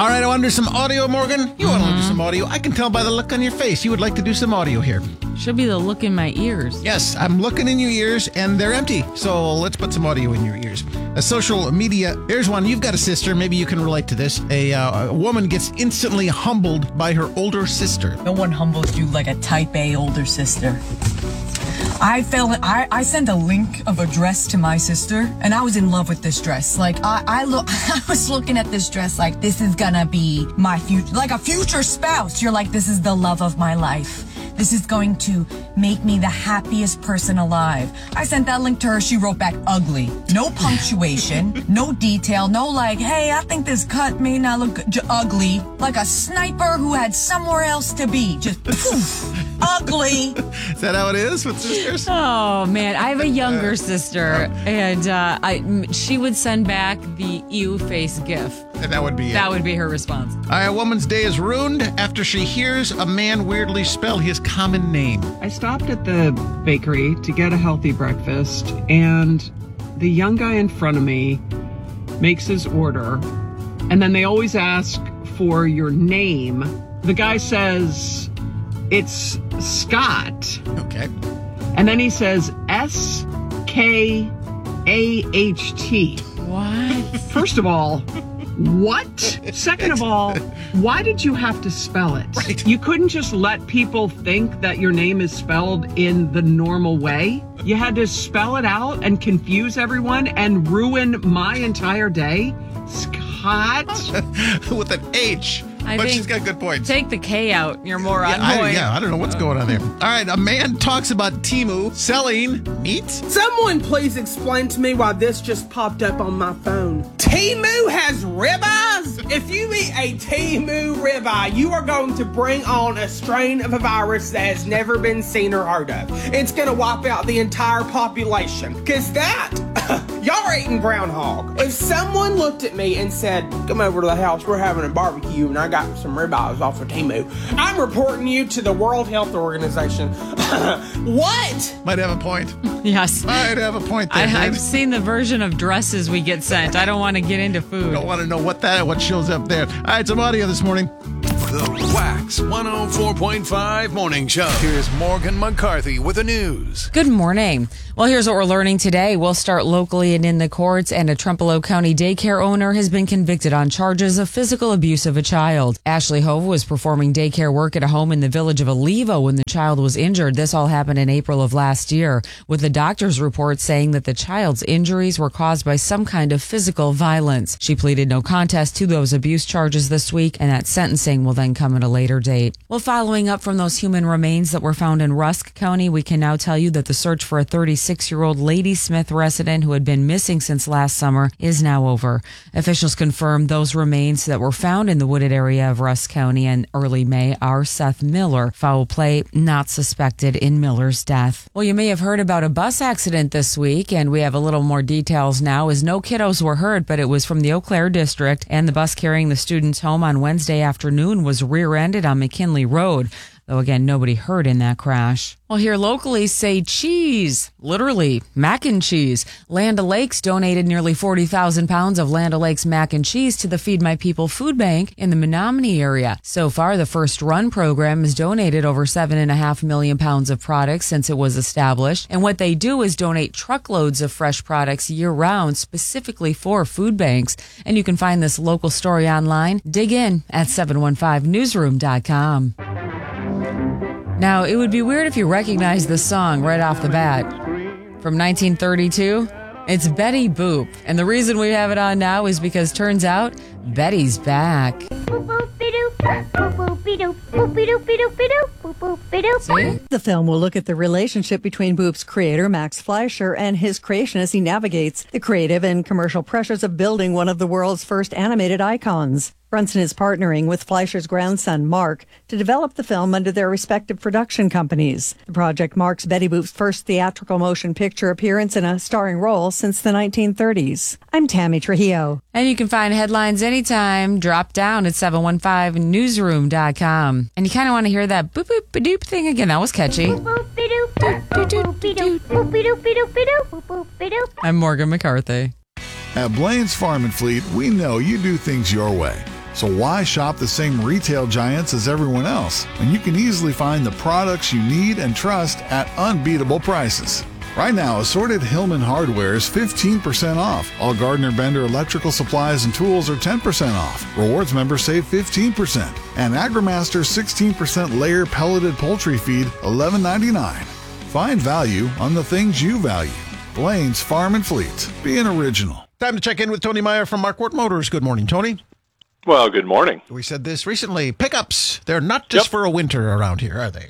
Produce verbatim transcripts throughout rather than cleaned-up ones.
All right, I want to do some audio, Morgan. You want to do some audio? I can tell by the look on your face. You would like to do some audio here. Should be the look in my ears. Yes, I'm looking in your ears, and they're empty. So let's put some audio in your ears. A social media. Here's one. You've got a sister. Maybe you can relate to this. A, uh, a woman gets instantly humbled by her older sister. No one humbles you like a type A older sister. I fell. I, I sent a link of a dress to my sister, and I was in love with this dress. Like I, I look, I was looking at this dress like this is gonna be my future, like a future spouse. You're like, this is the love of my life. This is going to make me the happiest person alive. I sent that link to her. She wrote back ugly. No punctuation, no detail, no like, hey, I think this cut may not look good. J- ugly. Like a sniper who had somewhere else to be. Just poof. Ugly. Is that how it is with sisters? Oh, man. I have a younger sister, and uh, I, she would send back the ew face gif. And that would be it. That would be her response. All right, a woman's day is ruined after she hears a man weirdly spell his common name. I stopped at the bakery to get a healthy breakfast, and the young guy in front of me makes his order, and then they always ask for your name. The guy says, it's Scott. Okay. And then he says S K A H T. What? First of all, what? Second of all, why did you have to spell it? Right. You couldn't just let people think that your name is spelled in the normal way. You had to spell it out and confuse everyone and ruin my entire day. Scott? With an H. I but think she's got good points. Take the K out. You're more yeah, on I, point. yeah, I don't know what's going on there. All right, a man talks about Temu selling meat. Someone please explain to me why this just popped up on my phone. Temu has ribeyes? If you eat a Temu ribeye, you are going to bring on a strain of a virus that has never been seen or heard of. It's going to wipe out the entire population. Because that, y'all are eating groundhog. If someone looked at me and said, come over to the house, we're having a barbecue, and I got some ribeyes off of Temu, I'm reporting you to the World Health Organization. What? Might have a point. Yes. Might have a point there. I, I've dude. seen the version of dresses we get sent. I don't want to get into food. Don't want to know what that what shows up there. All right, some audio this morning. The Wax one oh four point five Morning Show. Here's Morgan McCarthy with the news. Good morning. Well, here's what we're learning today. We'll start locally and in the courts, and a Trempealeau County daycare owner has been convicted on charges of physical abuse of a child. Ashley Hove was performing daycare work at a home in the village of Olivo when the child was injured. This all happened in April of last year, with the doctor's report saying that the child's injuries were caused by some kind of physical violence. She pleaded no contest to those abuse charges this week, and that sentencing will then come at a later date. Well, following up from those human remains that were found in Rusk County, we can now tell you that the search for a thirty-six-year-old Lady Smith resident who had been missing since last summer is now over. Officials confirmed those remains that were found in the wooded area of Rusk County in early May are Seth Miller. Foul play not suspected in Miller's death. Well, you may have heard about a bus accident this week, and we have a little more details now, as no kiddos were hurt, but it was from the Eau Claire district, and the bus carrying the students home on Wednesday afternoon was rear-ended on McKinley Road. Though, again, nobody hurt in that crash. Well, here locally, say cheese. Literally, mac and cheese. Land O'Lakes donated nearly forty thousand pounds of Land O'Lakes mac and cheese to the Feed My People food bank in the Menominee area. So far, the First Run program has donated over seven point five million pounds of products since it was established. And what they do is donate truckloads of fresh products year-round, specifically for food banks. And you can find this local story online. Dig in at seven one five newsroom dot com. Now, it would be weird if you recognized this song right off the bat. From nineteen thirty-two, it's Betty Boop. And the reason we have it on now is because turns out Betty's back. See? The film will look at the relationship between Boop's creator, Max Fleischer, and his creation as he navigates the creative and commercial pressures of building one of the world's first animated icons. Brunson is partnering with Fleischer's grandson, Mark, to develop the film under their respective production companies. The project marks Betty Boop's first theatrical motion picture appearance in a starring role since the nineteen thirties. I'm Tammy Trujillo. And you can find headlines anytime. Drop down at seven one five newsroom dot com. And you kind of want to hear that boop boop ba-doop thing again. That was catchy. I'm Morgan McCarthy. At Blaine's Farm and Fleet, we know you do things your way. So why shop the same retail giants as everyone else when you can easily find the products you need and trust at unbeatable prices? Right now, assorted Hillman hardware is fifteen percent off. All Gardner Bender electrical supplies and tools are ten percent off. Rewards members save fifteen percent. And AgriMaster sixteen percent layer pelleted poultry feed, eleven ninety-nine. Find value on the things you value. Blaine's Farm and Fleet. Be an original. Time to check in with Tony Meyer from Marquardt Motors. Good morning, Tony. Well, good morning. We said this recently. Pickups, they're not just Yep. for a winter around here, are they?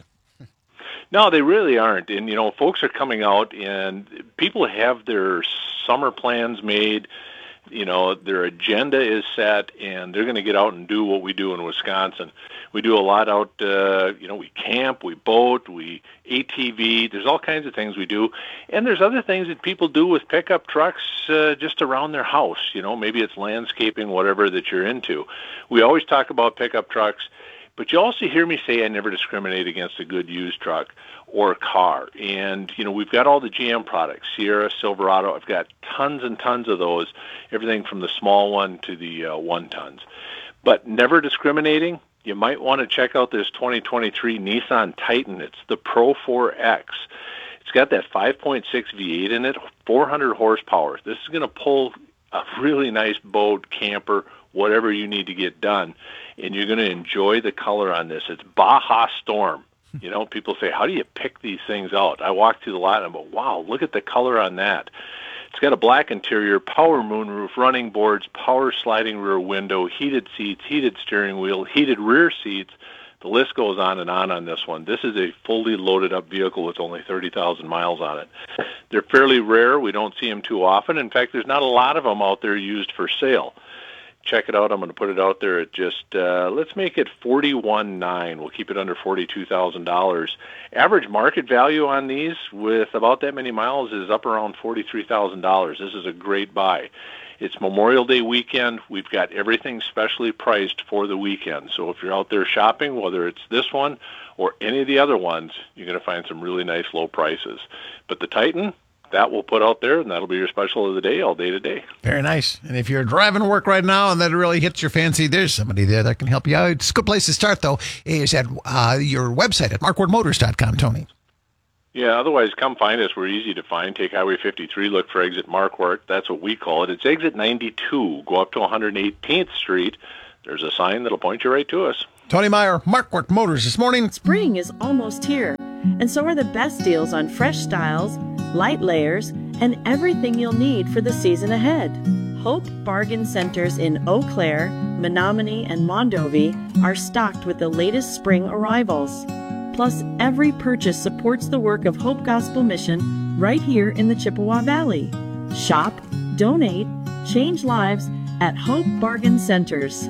No, they really aren't. And, you know, folks are coming out and people have their summer plans made. You know, their agenda is set and they're going to get out and do what we do in Wisconsin. We do a lot out, uh, you know, we camp, we boat, we A T V. There's all kinds of things we do. And there's other things that people do with pickup trucks uh, just around their house. You know, maybe it's landscaping, whatever that you're into. We always talk about pickup trucks. But you also hear me say I never discriminate against a good used truck or car. And, you know, we've got all the G M products, Sierra, Silverado. I've got tons and tons of those, everything from the small one to the uh, one tons. But never discriminating, you might want to check out this twenty twenty-three Nissan Titan. It's the Pro four X. It's got that five point six V eight in it, four hundred horsepower. This is going to pull a really nice boat, camper, whatever you need to get done. And you're going to enjoy the color on this. It's Baja Storm. You know, people say, how do you pick these things out? I walk through the lot and I go, wow, look at the color on that. It's got a black interior, power moonroof, running boards, power sliding rear window, heated seats, heated steering wheel, heated rear seats. The list goes on and on on this one. This is a fully loaded up vehicle with only thirty thousand miles on it. They're fairly rare. We don't see them too often. In fact, there's not a lot of them out there used for sale. Check it out. I'm going to put it out there at just, uh, let's make it forty-one nine. We'll keep it under forty-two thousand dollars. Average market value on these with about that many miles is up around forty-three thousand dollars. This is a great buy. It's Memorial Day weekend. We've got everything specially priced for the weekend. So if you're out there shopping, whether it's this one or any of the other ones, you're going to find some really nice low prices. But the Titan, that we'll put out there, and that'll be your special of the day, all day today. Very nice. And if you're driving to work right now and that really hits your fancy, there's somebody there that can help you out. It's a good place to start, though, is at uh, your website at marquardt motors dot com, Tony. Yeah, otherwise, come find us. We're easy to find. Take Highway fifty-three, look for Exit Marquardt. That's what we call it. It's Exit ninety-two. Go up to one hundred eighteenth Street. There's a sign that'll point you right to us. Tony Meyer, Marquardt Motors this morning. Spring is almost here, and so are the best deals on fresh styles, light layers, and everything you'll need for the season ahead. Hope Bargain Centers in Eau Claire, Menominee, and Mondovi are stocked with the latest spring arrivals. Plus, every purchase supports the work of Hope Gospel Mission right here in the Chippewa Valley. Shop, donate, change lives at Hope Bargain Centers.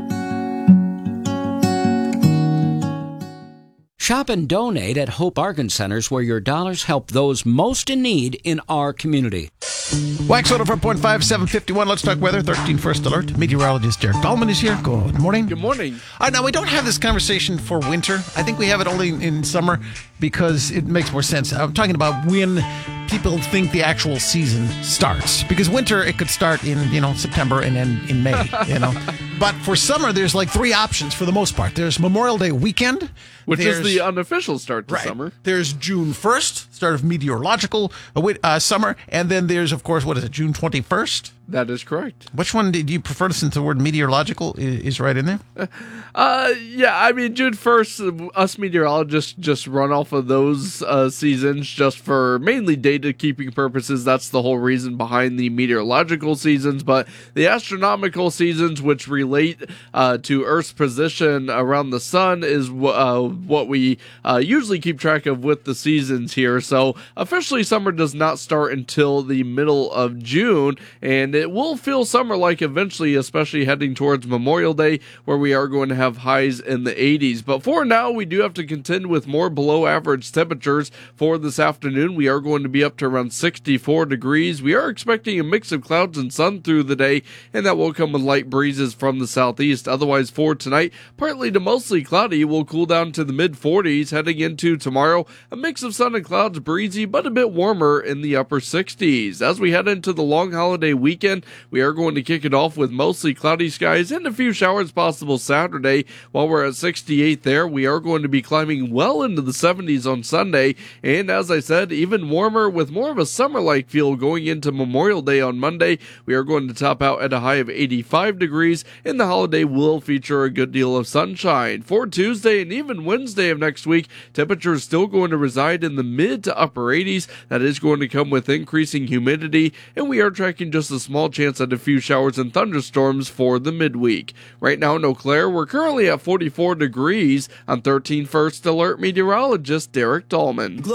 Shop and donate at Hope Bargain Centers, where your dollars help those most in need in our community. Wax one oh four point five, seven fifty-one. Let's talk weather. thirteen first alert. Meteorologist Derek Dahlman is here. Good morning. Good morning. All right, now, we don't have this conversation for winter. I think we have it only in summer because it makes more sense. I'm talking about when people think the actual season starts. Because winter, it could start in, you know, September and then in May, you know. But for summer, there's like three options for the most part. There's Memorial Day weekend. Which there's, is the unofficial start to right. summer. There's June first, start of meteorological uh, summer. And then there's, of course, what is it, June twenty-first? That is correct. Which one did you prefer, since the word meteorological is right in there? Uh, yeah, I mean, June first, us meteorologists just run off of those uh, seasons just for mainly data keeping purposes. That's the whole reason behind the meteorological seasons. But the astronomical seasons, which relate uh, to Earth's position around the sun, is uh, what we uh, usually keep track of with the seasons here. So officially, summer does not start until the middle of June, and it will feel summer-like eventually, especially heading towards Memorial Day, where we are going to have highs in the eighties. But for now, we do have to contend with more below-average temperatures for this afternoon. We are going to be up to around sixty-four degrees. We are expecting a mix of clouds and sun through the day, and that will come with light breezes from the southeast. Otherwise, for tonight, partly to mostly cloudy, will cool down to the mid-forties. Heading into tomorrow, a mix of sun and clouds, breezy, but a bit warmer in the upper sixties. As we head into the long holiday weekend, weekend. We are going to kick it off with mostly cloudy skies and a few showers possible Saturday. While we're at sixty-eight there, we are going to be climbing well into the seventies on Sunday. And as I said, even warmer with more of a summer-like feel going into Memorial Day on Monday. We are going to top out at a high of eighty-five degrees, and the holiday will feature a good deal of sunshine. For Tuesday and even Wednesday of next week, temperatures still going to reside in the mid to upper eighties. That is going to come with increasing humidity, and we are tracking just a small chance at a few showers and thunderstorms for the midweek. Right now in Eau Claire, we're currently at forty-four degrees. I'm thirteen First Alert meteorologist Derek Dahlman.